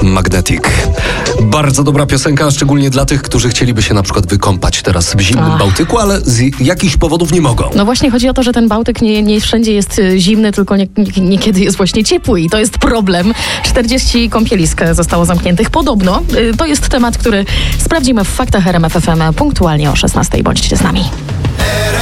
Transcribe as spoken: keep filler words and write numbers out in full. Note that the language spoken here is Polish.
Magnetic. Bardzo dobra piosenka, szczególnie dla tych, którzy chcieliby się na przykład wykąpać teraz w zimnym Ach. Bałtyku, ale z jakichś powodów nie mogą. No właśnie chodzi o to, że ten Bałtyk nie, nie wszędzie jest zimny, tylko nie, nie, niekiedy jest właśnie ciepły i to jest problem. czterdzieści kąpielisk zostało zamkniętych podobno. To jest temat, który sprawdzimy w Faktach R M F F M punktualnie o szesnastej. Bądźcie z nami.